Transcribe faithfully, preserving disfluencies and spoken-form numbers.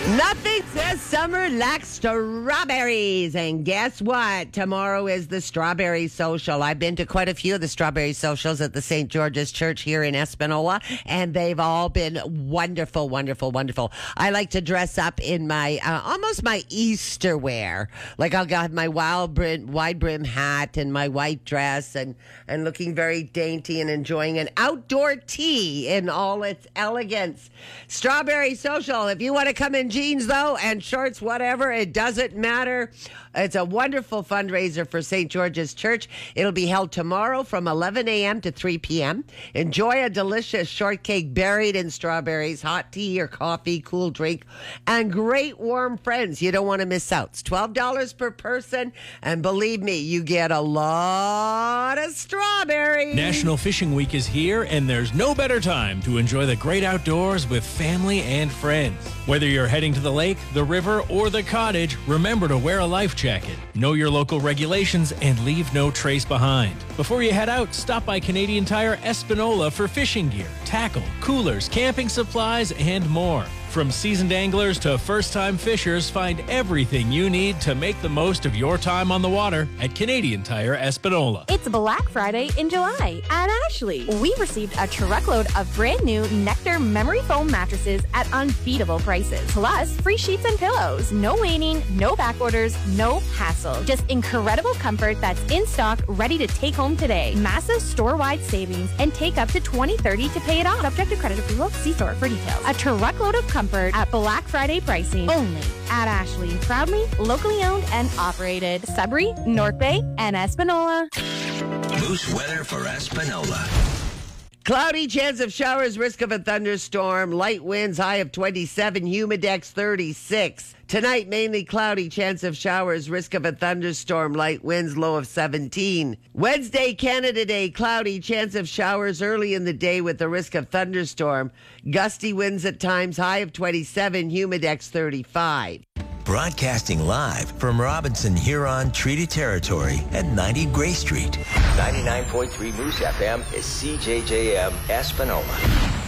Nothing says summer like strawberries. And guess what? Tomorrow is the Strawberry Social. I've been to quite a few of the Strawberry Socials at the Saint George's Church here in Espanola, and they've all been wonderful, wonderful, wonderful. I like to dress up in my, uh, almost my Easter wear. Like I'll got my wild brim, wide brim hat and my white dress and, and looking very dainty and enjoying an outdoor tea in all its elegance. Strawberry Social. If you want to come in jeans, though, and shorts, whatever, it doesn't matter. It's a wonderful fundraiser for Saint George's Church. It'll be held tomorrow from eleven a.m. to three p.m. Enjoy a delicious shortcake buried in strawberries, hot tea or coffee, cool drink, and great warm friends. You don't want to miss out. It's twelve dollars per person, and believe me, you get a lot of strawberries. National Fishing Week is here, and there's no better time to enjoy the great outdoors with family and friends. Whether you're heading to the lake, the river, or the cottage, remember to wear a life jacket, know your local regulations, and leave no trace behind. Before you head out, stop by Canadian Tire Espanola for fishing gear, tackle, coolers, camping supplies, and more. From seasoned anglers to first-time fishers, find everything you need to make the most of your time on the water at Canadian Tire Espanola. It's Black Friday in July at Ashley. We received a truckload of brand new Nectar memory foam mattresses at unbeatable prices. Plus, free sheets and pillows. No waiting, no back orders, no hassle. Just incredible comfort that's in stock, ready to take home today. Massive store-wide savings and take up to twenty thirty to pay it off. Subject to credit approval. See store for details. A truckload of comfort at Black Friday pricing only at Ashley. Proudly locally owned and operated. Sudbury, North Bay, and Espanola. Moose weather for Espanola. Cloudy, chance of showers, risk of a thunderstorm, light winds, high of twenty-seven, humidex thirty-six. Tonight, mainly cloudy, chance of showers, risk of a thunderstorm, light winds, low of seventeen. Wednesday, Canada Day, cloudy, chance of showers early in the day with the risk of thunderstorm, gusty winds at times, high of twenty-seven, humidex thirty-five. Broadcasting live from Robinson Huron Treaty Territory at ninety Gray Street. ninety-nine point three Moose F M is C J J M Espanola.